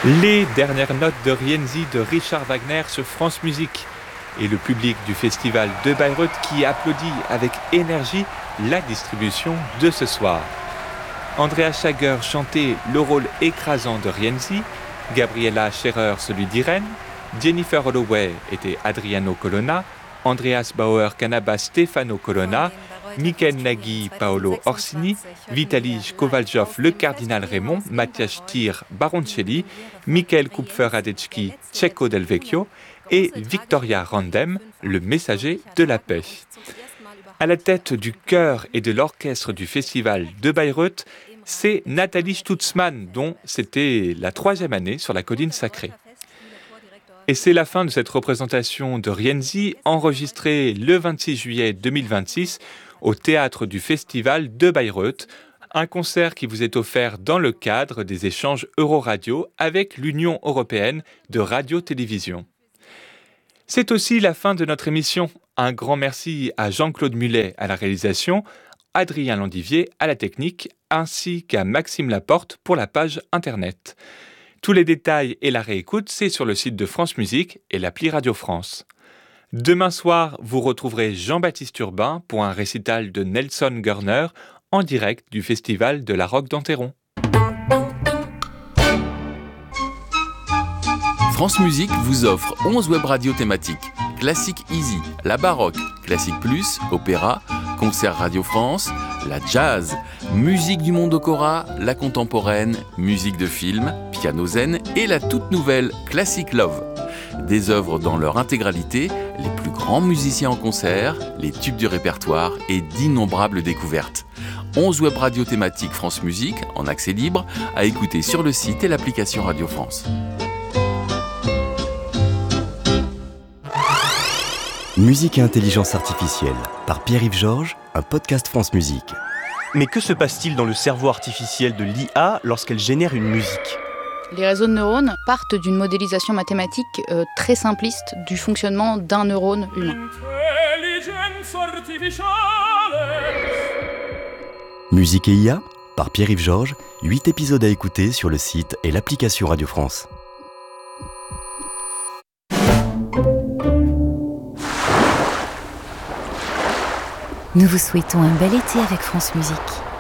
Les dernières notes de Rienzi de Richard Wagner sur France Musique et le public du festival de Bayreuth qui applaudit avec énergie la distribution de ce soir. Andrea Schlager chantait le rôle écrasant de Rienzi, Gabriella Scherer celui d'Irène, Jennifer Holloway était Adriano Colonna, Andreas Bauer Canaba Stefano Colonna, Michael Nagy Paolo Orsini, Vitaly Kovaljov le cardinal Raymond, Mathias Stier Baroncelli, Michael Kupfer-Radecki Cecco Del Vecchio et Victoria Randem, le messager de la paix. À la tête du chœur et de l'orchestre du festival de Bayreuth, c'est Nathalie Stutzmann, dont c'était la 3e année sur la colline sacrée. Et c'est la fin de cette représentation de Rienzi, enregistrée le 26 juillet 2026 au théâtre du festival de Bayreuth, un concert qui vous est offert dans le cadre des échanges Euroradio avec l'Union européenne de radio-télévision. C'est aussi la fin de notre émission. Un grand merci à Jean-Claude Mullet à la réalisation, Adrien Landivier à la technique, ainsi qu'à Maxime Laporte pour la page internet. Tous les détails et la réécoute, c'est sur le site de France Musique et l'appli Radio France. Demain soir, vous retrouverez Jean-Baptiste Urbain pour un récital de Nelson Görner en direct du Festival de la Roque d'Enterron. France Musique vous offre 11 web radios thématiques. Classique Easy, la baroque, Classique Plus, opéra, concert Radio France, la jazz, musique du monde Okora, la contemporaine, musique de film, piano zen et la toute nouvelle Classic Love. Des œuvres dans leur intégralité, les plus grands musiciens en concert, les tubes du répertoire et d'innombrables découvertes. 11 web radios thématiques France Musique, en accès libre, à écouter sur le site et l'application Radio France. Musique et intelligence artificielle, par Pierre-Yves Georges, un podcast France Musique. Mais que se passe-t-il dans le cerveau artificiel de l'IA lorsqu'elle génère une musique ? Les réseaux de neurones partent d'une modélisation mathématique très simpliste du fonctionnement d'un neurone humain. Musique et IA, par Pierre-Yves Georges, 8 épisodes à écouter sur le site et l'application Radio France. Nous vous souhaitons un bel été avec France Musique.